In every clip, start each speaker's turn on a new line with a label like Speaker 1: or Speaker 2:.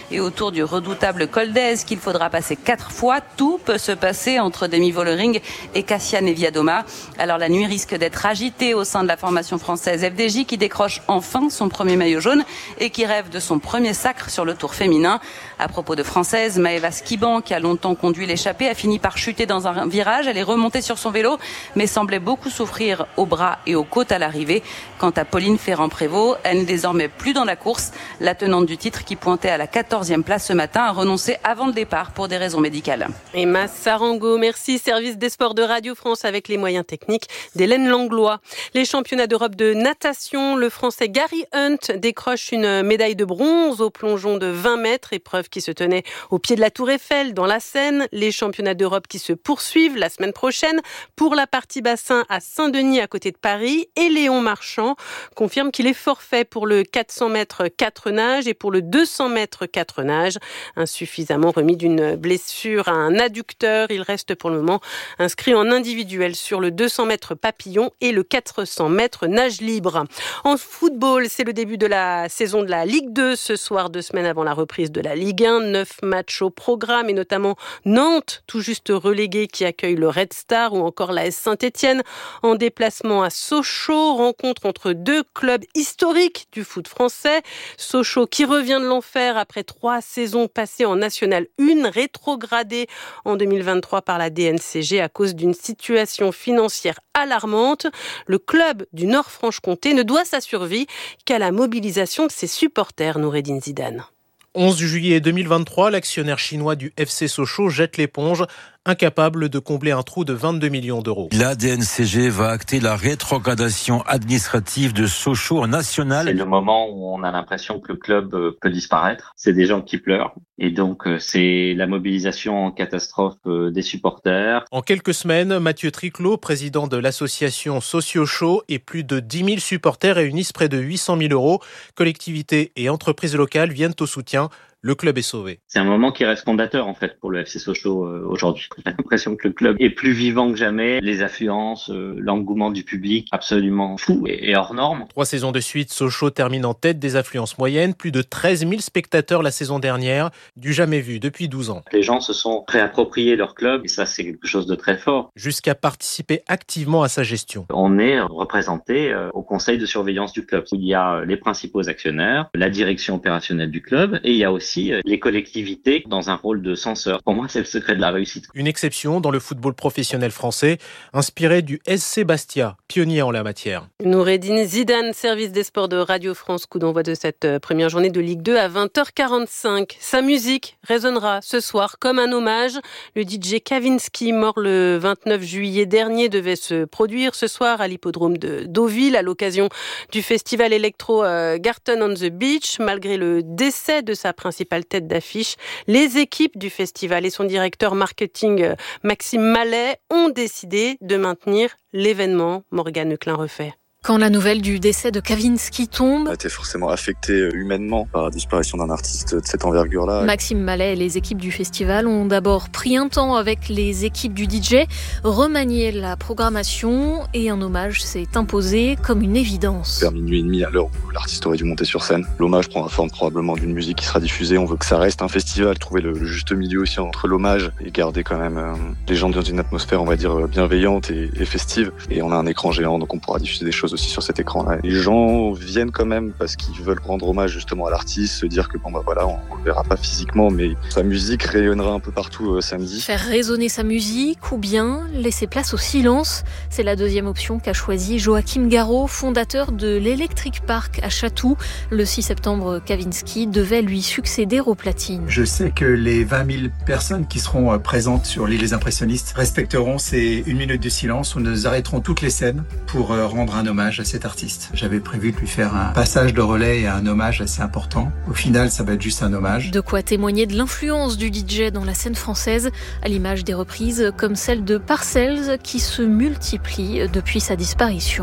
Speaker 1: Et autour du redoutable col d'Èze qu'il faudra passer 4 fois, tout peut se passer entre Demi Vollering et Kasia Niewiadoma. Alors la nuit risque d'être agitée au sein de la formation française FDJ qui décroche enfin son premier maillot jaune et qui rêve de son premier sacre sur le Tour féminin. À propos de Française, Maëva Skiban, qui a longtemps conduit l'échappée, a fini par chuter dans un virage. Elle est remontée sur son vélo, mais semblait beaucoup souffrir aux bras et aux côtes à l'arrivée. Quant à Pauline Ferrand-Prévot, elle n'est désormais plus dans la course. La tenante du titre, qui pointait à la 14e place ce matin, a renoncé avant le départ pour des raisons médicales.
Speaker 2: Emma Sarango, merci. Service des sports de Radio France avec les moyens techniques d'Hélène Langlois. Les championnats d'Europe de natation, le Français Gary Hunt décroche une médaille de bronze au plongeon de 20 mètres, épreuve qui se tenait au pied de la Tour Eiffel dans la Seine. Les championnats d'Europe qui se poursuivent la semaine prochaine pour la partie bassin à Saint-Denis à côté de Paris. Et Léon Marchand confirme qu'il est forfait pour le 400 mètres 4 nages et pour le 200 mètres 4 nages. Insuffisamment remis d'une blessure à un adducteur, il reste pour le moment inscrit en individuel sur le 200 mètres papillon et le 400 mètres nage libre. En football, c'est le début de la saison de la Ligue 2 ce soir, 2 semaines avant la reprise de la Ligue 1. 9 matchs au programme et notamment Nantes, tout juste relégué, qui accueille le Red Star, ou encore l'AS Saint-Etienne en déplacement à Sochaux. Rencontre entre 2 clubs historiques du foot français. Sochaux qui revient de l'enfer après 3 saisons passées en National 1, rétrogradé en 2023 par la DNCG à cause d'une situation financière alarmante. Le club du Nord-Franche-Comté ne doit sa survie qu'à la mobilisation de ses supporters, Noureddine Zidane.
Speaker 3: 11 juillet 2023, l'actionnaire chinois du FC Sochaux jette l'éponge, incapable de combler un trou de 22 millions d'euros.
Speaker 4: La DNCG va acter la rétrogradation administrative de Sochaux en national.
Speaker 5: C'est le moment où on a l'impression que le club peut disparaître. C'est des gens qui pleurent. Et donc, c'est la mobilisation en catastrophe des supporters.
Speaker 3: En quelques semaines, Mathieu Triclot, président de l'association Socio-Chaud, et plus de 10 000 supporters réunissent près de 800 000 euros. Collectivités et entreprises locales viennent au soutien. Le club est sauvé.
Speaker 5: C'est un moment qui reste fondateur en fait pour le FC Sochaux aujourd'hui. J'ai l'impression que le club est plus vivant que jamais. Les affluences, l'engouement du public, absolument fou et hors norme.
Speaker 3: 3 saisons de suite, Sochaux termine en tête des affluences moyennes. Plus de 13 000 spectateurs la saison dernière, du jamais vu depuis 12 ans.
Speaker 5: Les gens se sont réappropriés leur club et ça c'est quelque chose de très fort.
Speaker 3: Jusqu'à participer activement à sa gestion.
Speaker 5: On est représenté au conseil de surveillance du club. Il y a les principaux actionnaires, la direction opérationnelle du club et il y a aussi les collectivités dans un rôle de censeur. Pour moi, c'est le secret de la réussite.
Speaker 3: Une exception dans le football professionnel français, inspiré du SC Bastia, pionnier en la matière.
Speaker 2: Noureddine Zidane, service des sports de Radio France, coup d'envoi de cette première journée de Ligue 2 à 20h45. Sa musique résonnera ce soir comme un hommage. Le DJ Kavinsky, mort le 29 juillet dernier, devait se produire ce soir à l'hippodrome de Deauville à l'occasion du festival électro Garten on the Beach. Malgré le décès de sa principale tête d'affiche, les équipes du festival et son directeur marketing Maxime Mallet ont décidé de maintenir l'événement. Morgane Leclin-Refait.
Speaker 6: Quand la nouvelle du décès de Kavinsky tombe,
Speaker 7: on a été forcément affecté humainement par la disparition d'un artiste de cette envergure-là.
Speaker 6: Maxime Mallet et les équipes du festival ont d'abord pris un temps avec les équipes du DJ, remanié la programmation et un hommage s'est imposé comme une évidence.
Speaker 7: Vers minuit et demi, à l'heure où l'artiste aurait dû monter sur scène, l'hommage prend la forme probablement d'une musique qui sera diffusée. On veut que ça reste un festival, trouver le juste milieu aussi entre l'hommage et garder quand même les gens dans une atmosphère, on va dire, bienveillante et festive. Et on a un écran géant, donc on pourra diffuser des choses aussi sur cet écran-là. Les gens viennent quand même parce qu'ils veulent rendre hommage justement à l'artiste, se dire que bon bah voilà, on le verra pas physiquement, mais sa musique rayonnera un peu partout samedi.
Speaker 6: Faire résonner sa musique ou bien laisser place au silence, c'est la deuxième option qu'a choisi Joachim Garraud, fondateur de l'Electric Park à Chatou. Le 6 septembre, Kavinsky devait lui succéder aux platines.
Speaker 8: Je sais que les 20 000 personnes qui seront présentes sur l'île des impressionnistes respecteront ces 1 minute de silence où nous arrêterons toutes les scènes pour rendre un hommage à cet artiste. J'avais prévu de lui faire un passage de relais et un hommage assez important. Au final, ça va être juste un hommage.
Speaker 6: De quoi témoigner de l'influence du DJ dans la scène française, à l'image des reprises comme celle de Parcells qui se multiplient depuis sa disparition.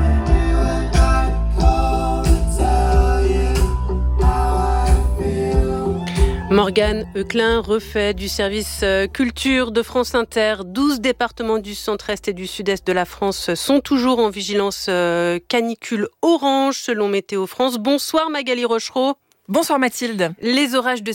Speaker 2: Morgane Leclin-Refait du service culture de France Inter. 12 départements du centre-est et du sud-est de la France sont toujours en vigilance canicule orange selon Météo France. Bonsoir Magali Rochereau.
Speaker 9: Bonsoir Mathilde.
Speaker 2: Les orages de